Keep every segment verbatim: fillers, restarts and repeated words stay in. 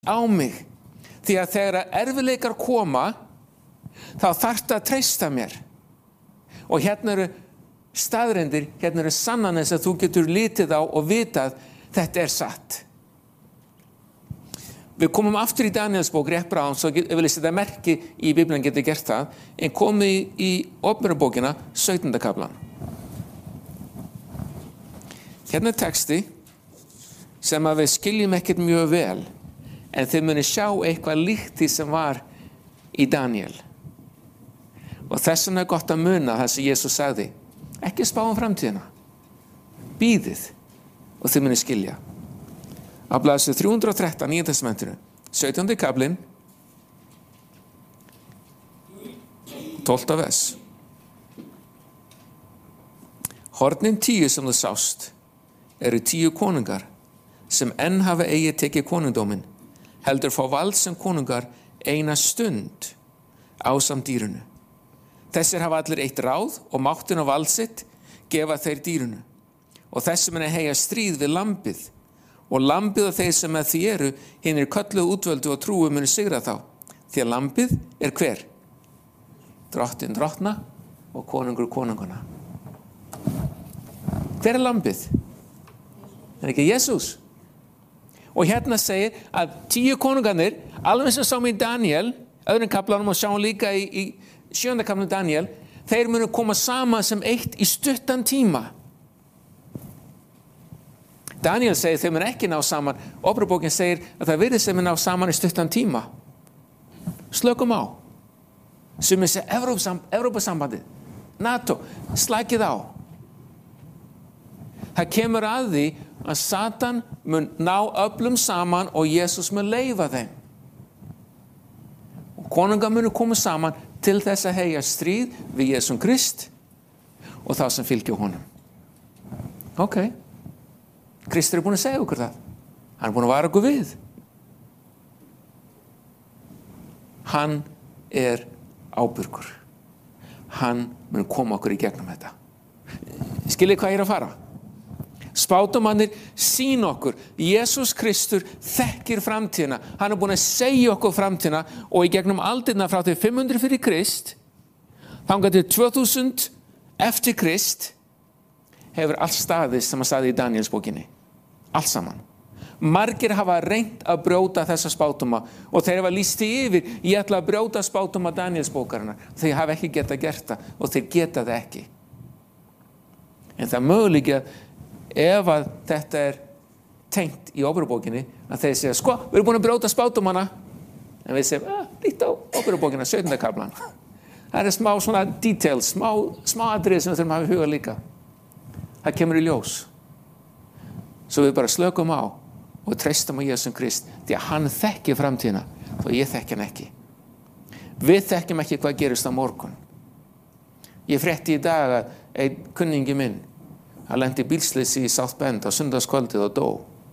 á mig. Því að þegar erfiðleikar koma, þá þarftu að treysta mér. Og hérna eru staðreyndir, hérna eru sannanir sem þú getur litið á og vitað þetta er satt. Við komum aftur í Danielsbók rétt bráðum, svo ég vil setja merki í Biblíunni getur gert það, en komum í, í Opinberunarbókina, sautjánda kaflan. Hérna er texti sem að við skiljum ekkert mjög vel, en þið muni sjá eitthvað líkt því sem var í Daniel. Og þess vegna er gott að muna það sem Jesús sagði, ekki spá um framtíðina, bíðið og þið muni skilja. Á blaðsíðu þrjú hundruð og þrettán, Nýja testamentinu, sautjándi kaflinn, tólfta vers. Hornin tíu sem þú sást eru tíu konungar sem enn hafa eigi tekið konungdóminn, heldur fá vald sem konungar eina stund ásamt dýrunu. Þessir hafa allir eitt ráð og máttin og vald sitt gefa þeir dýrunu. Og þessi muni heyja stríð við lambið, og lambið og þeir sem með því eru, hinir kölluðu útvöldu og trúu muni sigra þá. Því að lambið er hver? Drottin drottna og konungur konunguna. Hver er lambið? Er ekki Jesús? Og hérna segir að tíu konungarnir, alveg sem sáum í Daniel, öðrum kaplanum og sjáum líka í, í sjönda kaplanum Daniel, þeir munu koma saman sem eitt í stuttan tíma. Daniel segir þeir mun ekki ná saman, Opinberunarbókin segir að það virðist þeir mun ná saman í stuttan tíma. Slökum á. Sem er Evrópusambandið, NATO, slakið á. Það kemur að því að Satan mun ná öflum saman og Jesús mun leyfa þeim. Og konungar munu koma saman til þess að heyja stríð við Jesúm Krist og þá sem fylgja honum. Ok. Kristur er búin að segja okkur það. Hann er búin að vara okkur við. Hann er ábyrgur. Hann mun koma okkur í gegnum þetta. Skiljið hvað ég er að fara? Spátumannir sín okkur. Jesús Kristur þekkir framtíðina. Hann er búin að segja okkur framtíðina og í gegnum aldirna frá til fimm hundruð fyrir Krist, þangað til tvö þúsund eftir Krist, hefur allt staðið sem að staði í Danielsbókinni. Allt saman. Margir hafa reynt að brjóta þessa spátuma og þeir hafa lýst yfir, ég ætla að brjóta spátuma Danielsbókarinnar. Þeir hafa ekki getað gert það og þeir geta það ekki. En það mögulega ef að þetta er tengt í Opinberunarbókinni að þeir segja, sko, við erum búin að brjóta spátumana, en við segjum, ah, lít á Opinberunarbókina, sautjánda kaflan. Það er smá svona details, smá, smá atriði sem við þurfum að hafa í huga líka. Það kemur í ljós. Svo við bara slökum á og treystum á Jesúm Krist, því að hann þekkir framtíðina og ég þekki hann ekki. Við þekkjum ekki hvað gerist á morgun. Ég frétti í dag að einn kunningi minn, hann lenti í bílsleysi í South Bend á sunnudagskvöldið og dó.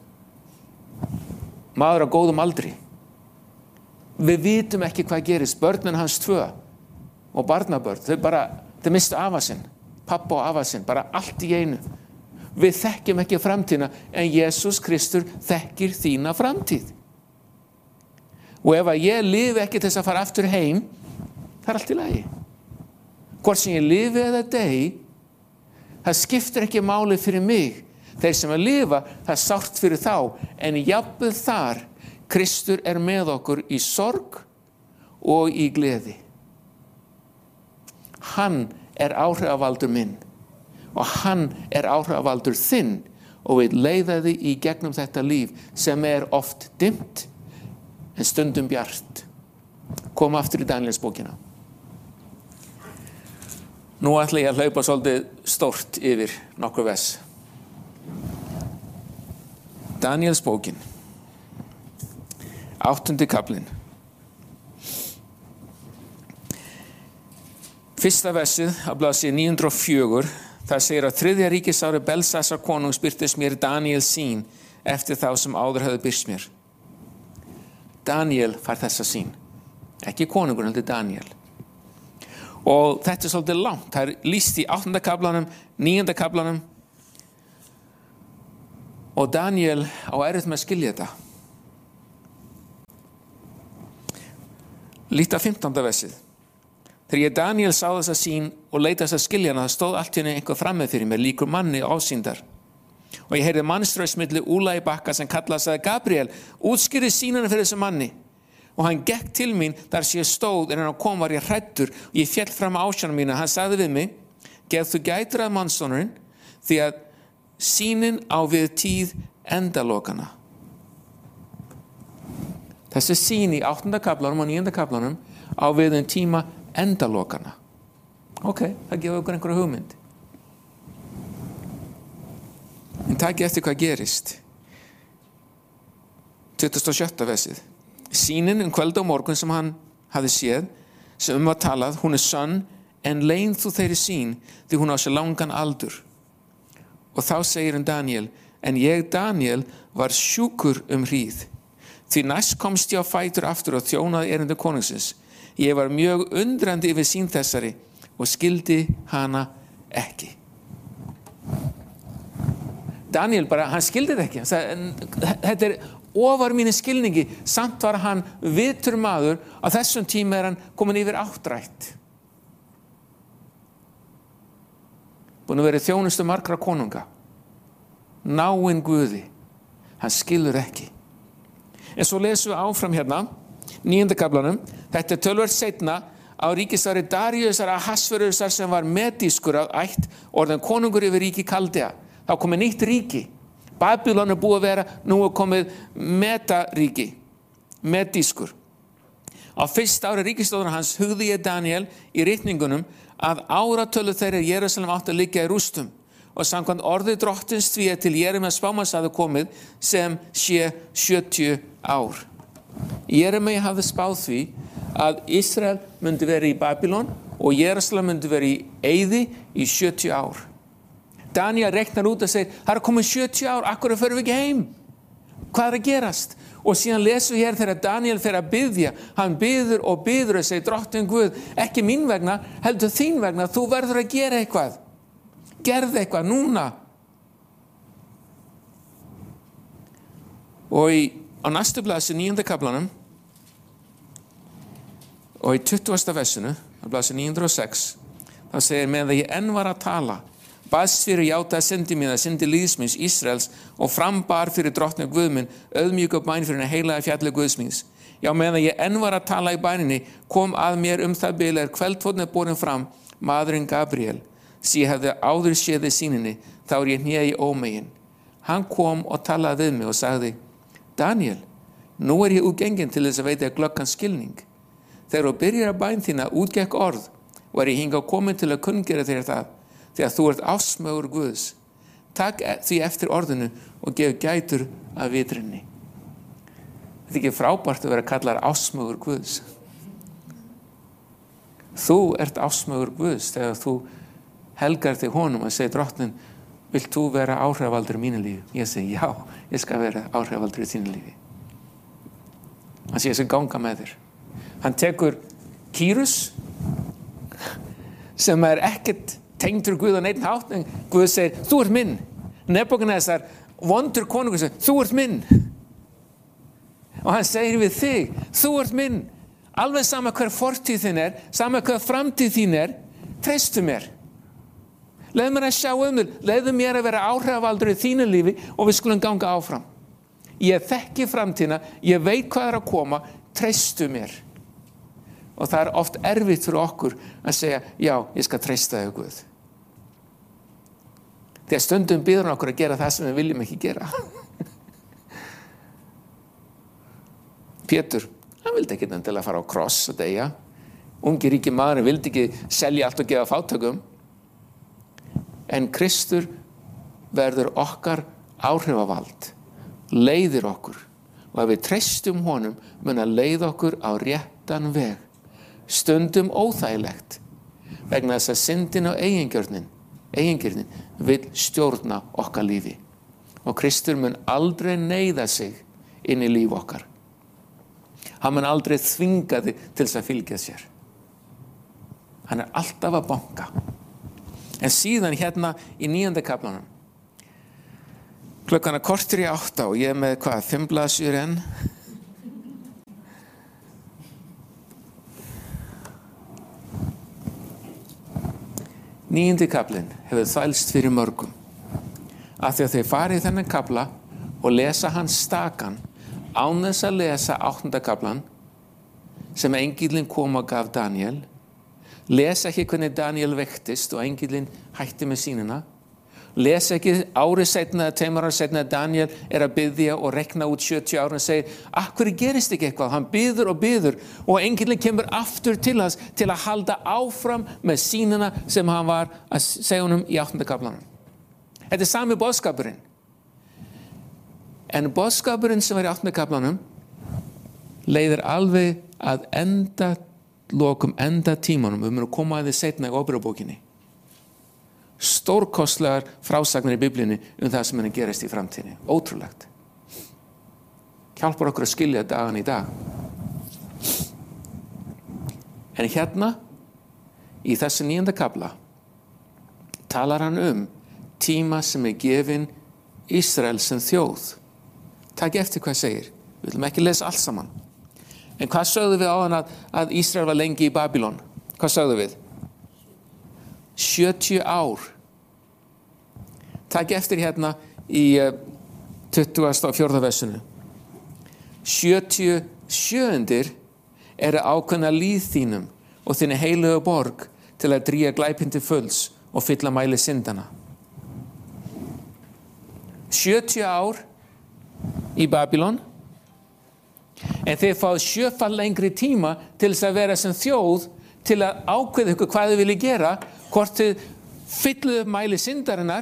Maður á góðum aldri. Við vitum ekki hvað gerist. Börnin hans tvö og barnabörn, þau bara, þau mistu afa sinn, pappa og afa sinn, bara allt í einu. Við þekkjum ekki framtíðina, en Jesús Kristur þekkir þína framtíð. Og ef að ég lifi ekki til þess að fara aftur heim, það er allt í lagi. Hvort sem ég lifi eða dey, það skiptir ekki máli fyrir mig. Þeir sem að lifa, það er sárt fyrir þá, en jafnvel þar, Kristur er með okkur í sorg og í gleði. Hann er áhrifavaldur minn og hann er áhrifavaldur þinn og við leiða þig í gegnum þetta líf sem er oft dimmt en stundum bjart. Kom aftur í Danielsbókina. Nú ætla ég að hlaupa svolítið stórt yfir nokkur vers. Danielsbókin, áttundi kaflinn. Fyrsta versið á blaðsíðu níu hundruð og fjögur, það segir að þriðja ríkisári Belsasar konungs birtist mér Daniel sýn eftir þá sem áður höfðu birst mér. Daniel fær þessa sýn. Ekki konungur, heldur Daniel. Og þetta er svolítið langt. Það er lýst í áttunda kaflanum, níunda kaflanum. Og Daniel á erfitt með að skilja þetta. Líta fimmtánda versið. Þegar ég Daniel sá þessa sýn og leita þess að skilja hana, það stóð allt í henni einhver frammi fyrir mér, líkur manni ásýndar. Og ég heyrði mannstraust milli Úla í bakka sem kallaði sagði Gabriel, útskýrði sýnina fyrir þessu manni. Og hann gekk til mín þar sem ég stóð, en hann kom var ég hræddur og ég féll fram á ásjónum mína. Hann sagði við mig, gerð þú gætur að mannssonurinn, því að sýnin á við tíð endalokana. Þessi sýn í áttunda kaflanum og níunda kaflanum á við um tíma endalokana. Ok, það gefur okkur einhverja hugmynd. En takk eftir hvað gerist. tuttugasta og sjötta versið. Sýnin um kvöld og morgun sem hann hafði séð, sem um var talað, hún er sönn, en leyn þú þeirri sýn, því hún á sér langan aldur. Og þá segir um Daniel, en ég, Daniel, var sjúkur um hríð. Því næst komst ég á fætur aftur og þjónaði erindi konungsins. Ég var mjög undrandi yfir sýn þessari og skildi hana ekki. Daniel bara, hann skildi þetta ekki. Þetta er ofar mínu skilningi. Samt var hann vitur maður, á þessum tíma er hann komin yfir áttrætt. Búin að vera í þjónustu margra konunga. Náinn Guði. Hann skilur ekki. En svo lesum við áfram hérna, níunda kaflanum. Þetta er töluvert seinna á ríkisári Daríusar Ahasverusar sem var medískur af ætt, orðinn konungur yfir ríki Kaldea. Þá komið nýtt ríki. Babylon er búið að vera, nú er komið metaríki, medískur. Á fyrsta ári ríkisstjórnar hans hugði ég Daniel í ritningunum að áratölu þeirra Jerúsalem átti að liggja í rústum. Og samkvæmt orði drottins því að til Jeremías spámanns hafði komið sem sé sjötíu ár. Jeremías hafði spáð því að Ísrael myndi vera í Babylon og Jerúsalem myndi vera í eyði í sjötíu ár. Daniel reiknar út og segir, það er komið sjötíu ár, akkur förum við ekki heim? Hvað er að gerast? Og síðan lesum við hér þegar Daniel fer að biðja, hann biður og biður og segir, drottinn Guð, ekki mín vegna, heldur þín vegna, þú verður að gera eitthvað. Gerði eitthvað núna. Og í, á næstu blaðsi níunda kaflanum og í tuttugasta versinu, á blaðsi níu hundruð og sex, þá segir með að ég enn var að tala, baðst fyrir játa að syndi mína, syndi líðsmins Ísraels og frambar fyrir drottni Guðminn, auðmjúk og bæn fyrir henni heilaga fjalli Guðsmins. Já, með að ég enn var að tala í bæninni, kom að mér um það bil er kveldfótni borin fram, maðurinn Gabriel. Sí hefði áður séði sýninni, þá er ég hné í ómegin. Hann kom og talaði við mig og sagði, Daniel, nú er ég útgengin til þess að veita glöggan skilning. Þegar þú byrjar að bæn þína útgekk orð, og er ég hingað komin til að kunngera þér það, þegar þú ert ásmögur Guðs. Takk því eftir orðinu og gef gætur af vitrinni. Þetta er ekki frábært að vera kallar ásmögur Guðs. Þú ert ásmögur Guðs þegar þú helgar þig honum að segja drottnin, vilt þú vera áhrifavaldur í mínu lífi? Ég segi, já, ég skal vera áhrifavaldur í þínu lífi. Hann sé ég skal ganga með þér. Hann tekur Kýrus, sem er ekkert tengdur Guð á neinn hátt, en Guð segir, þú ert minn. Nebúkadnesar, vondur konungur segir, þú ert minn. Og hann segir við þig, þú ert minn. Alveg sama hver fortíð þín er, sama hver framtíð þín er, treystu mér. Leðu mér að sjá um þér, leðu mér að vera áhrifavaldur í þínu lífi og við skulum ganga áfram. Ég þekki framtíðina, ég veit hvað er að koma, treystu mér. Og það er oft erfitt fyrir okkur að segja, já, ég skal treysta þig Guð. Þegar stundum biður hann okkur að gera það sem við viljum ekki gera. Pétur, hann vildi ekki endilega fara á kross að deyja. Ungi ríki maðurinn vildi ekki selja allt og gefa fátækum. En Kristur verður okkar áhrifavald, leiðir okkur og ef við treystum honum mun að leiða okkur á réttan veg, stundum óþægilegt vegna þess að syndin og eigingjörnin, eigingjörnin vil stjórna okkar lífi og Kristur mun aldrei neyða sig inn í líf okkar. Hann mun aldrei þvinga þig til þess að fylgja sér. Hann er alltaf að banka. En síðan hérna í níunda kaflanum, klukkan er kortur í átta og ég er með hvað, fimm blaðsjur enn. níundi kaflinn hefur þvælst fyrir mörgum. Af því að þeir fari í þennan kafla og lesa hans stakan án þess að lesa áttunda kaflan sem engillinn kom og gaf Daniel, lesa ekki hvernig Daniel vektist og engillinn hætti með sýnina, lesa ekki árið seinna eða tveimur ára seinna að Daniel er að biðja og rekna út sjötíu ára og segir, af hverju gerist ekki eitthvað? Hann biður og biður og engillinn kemur aftur til hans til að halda áfram með sýnina sem hann var að segja honum í áttunda kaflanum. Þetta er sami boðskapurinn. En boðskapurinn sem var í áttunda kaflanum leiðir alveg að enda lokum, enda tímanum. Við munum koma að þið seinna í Óperubókinni. Stórkostlegar frásagnir í Biblíunni um það sem er að gerast í framtíðinni. Ótrúlegt. Hjálpar okkur að skilja dagan í dag. En hérna, í þessu níunda kafla, talar hann um tíma sem er gefin Ísrael sem þjóð. Takk eftir hvað segir. Við viljum ekki lesa allt saman. En hvað sögðu við á hann að, að Ísrael var lengi í Babylon? Hvað sögðu við? sjötíu ár. Takk eftir hérna í tuttugasta og fjórða versinu. sjötíu sjöundir eru ákveðna líð þínum og þinni heilugu borg til að dríja glæpinn til fulls og fylla mæli syndana. sjötíu ár í Babylon, en þið fáið sjöfall lengri tíma til þess að vera sem þjóð til að ákveða ykkur hvað þið vilja gera, hvort þið fylluðu upp mæli syndarinnar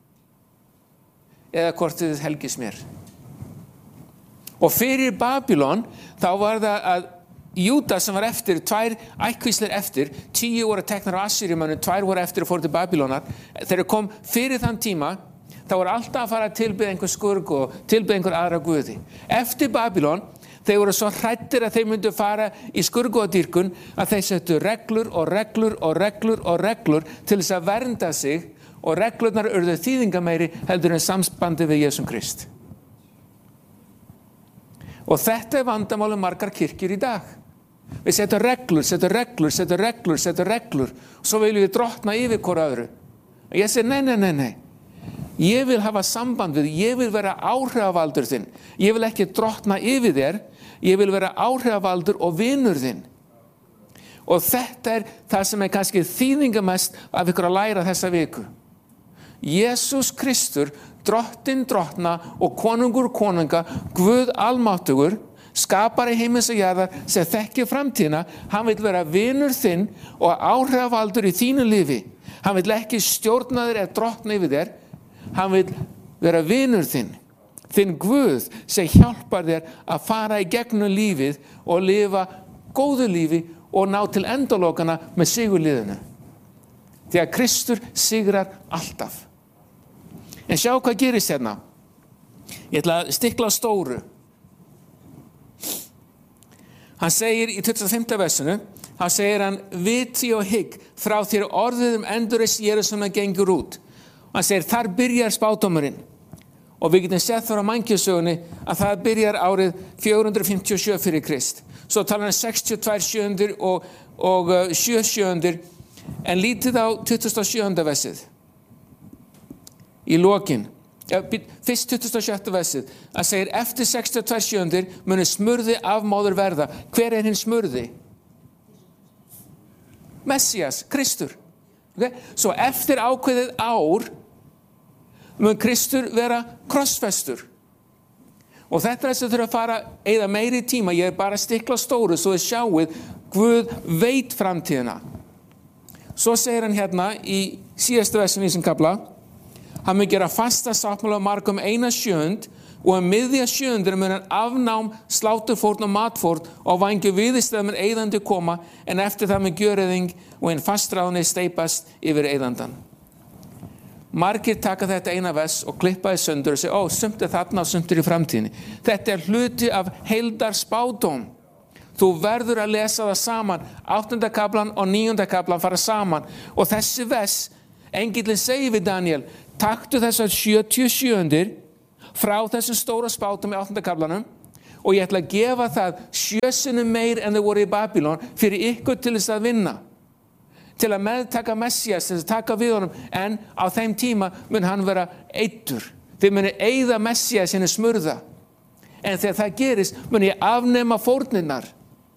eða hvort þið helgist mér. Og fyrir Babylon þá var það að Júda sem var eftir, tvær ættkvíslir eftir, tíu voru teknar á Assýríumönnum, tvær voru eftir og fóru til Babylónar. Þegar kom fyrir þann tíma, þá voru alltaf að fara að tilbyða einhver skurk og tilbyða einhver aðra guði. Eftir Babylon, þeir voru svo hræddir að þeir myndu fara í skurkudýrkun að þeir settu reglur og reglur og reglur og reglur til þess að vernda sig og reglurnar urðu þýðingameiri heldur en samspandi við Jesúm Krist. Og þetta er vandamálum margar kirkjur í dag. Við setjum reglur, setjum reglur, setjum reglur, setjum reglur. Svo viljum við drottna yfir hvort öðru. Og ég segi, nei, nei, nei, nei. Ég vil hafa samband við, ég vil vera áhrifavaldur þinn. Ég vil ekki drottna yfir þér, ég vil vera áhrifavaldur og vinur þinn. Og þetta er það sem er kannski þýðingamest af ykkur að læra þessa viku. Jesús Kristur, drottinn drottna og konungur konunga, Guð almáttugur, skapari heimins og jarðar sem þekkir framtíðina, hann vil vera vinur þinn og áhrifavaldur í þínu lífi. Hann vil ekki stjórna þér eða drottna yfir þér, hann vil vera vinur þinn. Þinn Guð sem hjálpar þér að fara í gegnum lífið og lifa góðu lífi og ná til endalokana með sigurliðinu. Því að Kristur sigrar alltaf. En sjá hvað gerist hérna. Ég ætla að stikla á stóru. Hann segir í tuttugasta og fimmta versinu, hann segir hann, viti og hygg frá þér orðið um endurreisn Jerúsalem gengur út. Hann segir, þar byrjar spádómurinn. Og við getum sett þar á mannkynssögunni að það byrjar árið fjögur hundruð fimmtíu og sjö fyrir Krist. Svo talar hann sextíu og tvær sjöundir og, og sjö sjöundir, en lítið á tuttugasta og sjöunda versið. Í lokin, fyrst tuttugasta og sjötta versið, að segir, eftir sextíu og tvær sjöundir muni smurði afmóður verða. Hver er hinn smurði? Messias, Kristur. Okay? Svo eftir ákveðið ár mun Kristur vera krossfestur. Og þetta er þess að þurfa að fara eða meiri tíma, ég er bara að stikla stóru svo þið sjáuð, Guð veit framtíðina. Svo segir hann hérna í síðasta versinu í þessum kafla, hann mun gera fasta sáttmála margum eina sjöund og um miðja sjöundur mun hann afnám sláturfórn og matfórn og vængi viðistæð mun eyðandi koma, en eftir það mun gjöreyðing og einn fastráðni steipast yfir eyðandan. Margir taka þetta eina vers og klippa í sundur og segja, ó, sumt er þarna og sumt er í framtíðinni. Þetta er hluti af heildar spádóm. Þú verður að lesa það saman. Áttunda kaflan og níunda kaflan fara saman. Og þessi vers, engillinn segir við Daniel, taktu þessar sjötíu sjöundir frá þessum stóra spádóm í áttunda kaflanum og ég ætla að gefa það sjö sinnum meir en þau voru í Babylon fyrir ykkur til þess að vinna. til að meðtaka Messias, til að taka við honum, en á þeim tíma mun hann vera eyddur. Þið muni eyða Messias henni smurða. En þegar það gerist, mun ég afnema fórnirnar.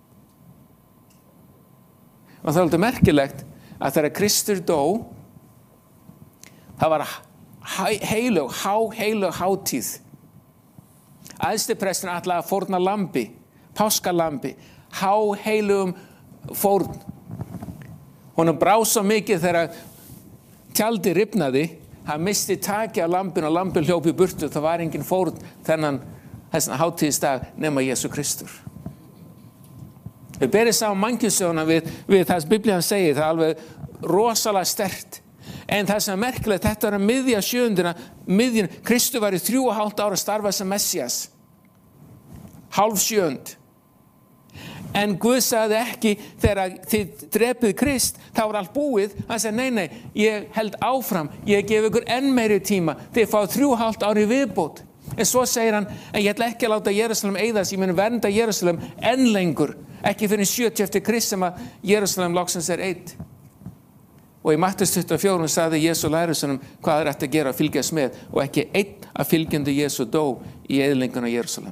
Og það er alveg merkilegt að þegar Kristur dó, það var heilög, há heilög hátíð. Æðstipresturinn ætlaði að fórna lambi, páskalambi, há heilugum fórn. Honum brá svo mikið þegar tjaldi rifnaði, hann misti taki á lambinu og lambin hljóp í burtu. Það var engin fórn þennan þessan hátíðisdag nema Jesú Kristur. Við berið saman mannkynssöguna við, við það sem Biblían segir, það er alveg rosalega sterkt. En það sem er merkilegt, þetta var að miðja sjöundina, miðjun, Kristur var í þrjú og hálft ára að starfa sem Messias. Hálf sjöund. En Guð sagði ekki, þegar þið drepið Krist, þá var allt búið. Hann sagði, nei, nei, ég held áfram, ég gef ykkur enn meiri tíma, þið fáið þrjú og hálft ári viðbót. En svo segir hann, en ég ætla ekki að láta Jerúsalem eyðast, ég mun vernda Jerúsalem enn lengur, ekki fyrir sjötíu eftir Krist sem að Jerúsalem loksins er eydd. Og í Mattheus tuttugu og fjögur sagði Jesú lærisveinum hvað er eftir að gera að fylgjast með, og ekki einn af fylgjandi Jesú dó í eyðileggingu á Jerúsalem.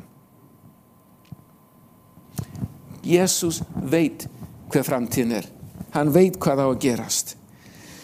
Jesús veit hver framtíðin er. Hann veit hvað á að gerast.